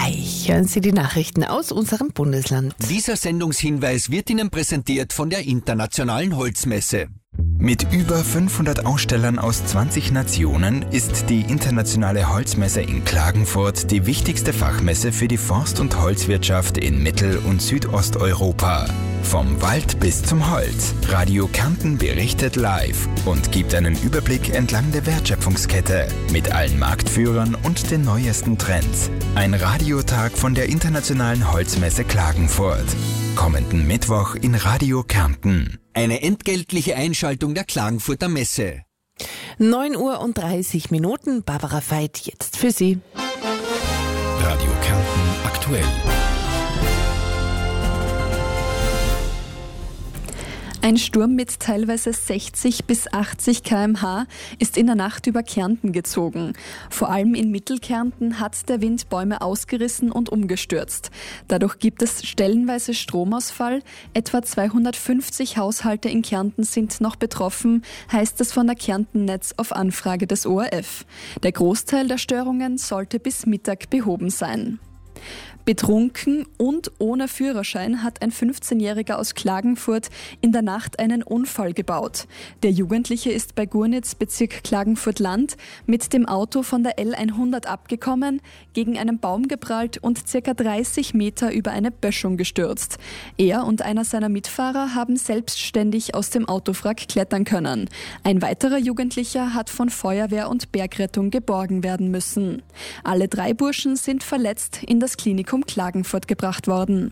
gleich hören Sie die Nachrichten aus unserem Bundesland. Dieser Sendungshinweis wird Ihnen präsentiert von der Internationalen Holzmesse. Mit über 500 Ausstellern aus 20 Nationen ist die Internationale Holzmesse in Klagenfurt die wichtigste Fachmesse für die Forst- und Holzwirtschaft in Mittel- und Südosteuropa. Vom Wald bis zum Holz. Radio Kärnten berichtet live und gibt einen Überblick entlang der Wertschöpfungskette mit allen Marktführern und den neuesten Trends. Ein Radiotag von der Internationalen Holzmesse Klagenfurt. Kommenden Mittwoch in Radio Kärnten. Eine entgeltliche Einschaltung der Klagenfurter Messe. 9:30 Uhr. Barbara Veit jetzt für Sie. Radio Kärnten aktuell. Ein Sturm mit teilweise 60 bis 80 km/h ist in der Nacht über Kärnten gezogen. Vor allem in Mittelkärnten hat der Wind Bäume ausgerissen und umgestürzt. Dadurch gibt es stellenweise Stromausfall. Etwa 250 Haushalte in Kärnten sind noch betroffen, heißt es von der Kärntennetz auf Anfrage des ORF. Der Großteil der Störungen sollte bis Mittag behoben sein. Betrunken und ohne Führerschein hat ein 15-Jähriger aus Klagenfurt in der Nacht einen Unfall gebaut. Der Jugendliche ist bei Gurnitz, Bezirk Klagenfurt-Land, mit dem Auto von der L100 abgekommen, gegen einen Baum geprallt und ca. 30 Meter über eine Böschung gestürzt. Er und einer seiner Mitfahrer haben selbstständig aus dem Autowrack klettern können. Ein weiterer Jugendlicher hat von Feuerwehr und Bergrettung geborgen werden müssen. Alle 3 Burschen sind verletzt in das Klinikum Klagenfurt gebracht worden.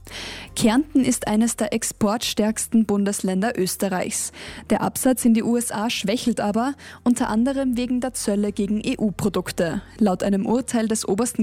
Kärnten ist eines der exportstärksten Bundesländer Österreichs. Der Absatz in die USA schwächelt aber, unter anderem wegen der Zölle gegen EU-Produkte. Laut einem Urteil des obersten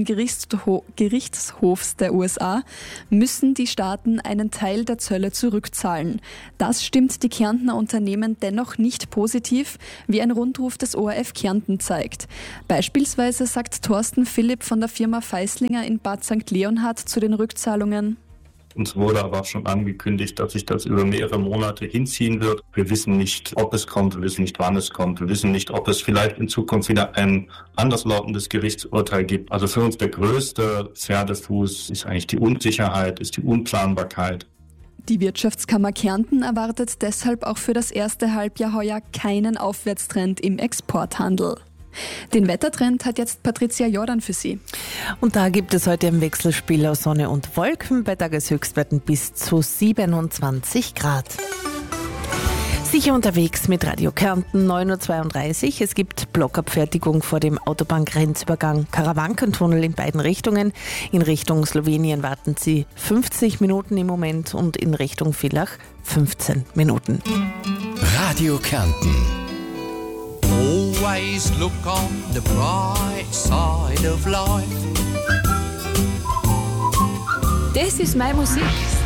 Gerichtshofs der USA müssen die Staaten einen Teil der Zölle zurückzahlen. Das stimmt die Kärntner Unternehmen dennoch nicht positiv, wie ein Rundruf des ORF Kärnten zeigt. Beispielsweise sagt Thorsten Philipp von der Firma Feislinger in Bad St. Leonhard zu den Rückzahlungen: Uns wurde aber schon angekündigt, dass sich das über mehrere Monate hinziehen wird. Wir wissen nicht, ob es kommt, wir wissen nicht, wann es kommt, wir wissen nicht, ob es vielleicht in Zukunft wieder ein anderslautendes Gerichtsurteil gibt. Also für uns der größte Pferdefuß ist eigentlich die Unsicherheit, ist die Unplanbarkeit. Die Wirtschaftskammer Kärnten erwartet deshalb auch für das erste Halbjahr heuer keinen Aufwärtstrend im Exporthandel. Den Wettertrend hat jetzt Patricia Jordan für Sie. Und da gibt es heute ein Wechselspiel aus Sonne und Wolken bei Tageshöchstwerten bis zu 27 Grad. Sicher unterwegs mit Radio Kärnten, 9:32 Uhr. Es gibt Blockabfertigung vor dem Autobahngrenzübergang Karawankentunnel in beiden Richtungen. In Richtung Slowenien warten Sie 50 Minuten im Moment und in Richtung Villach 15 Minuten. Radio Kärnten. Always look on the bright side of life. Das ist meine Musik.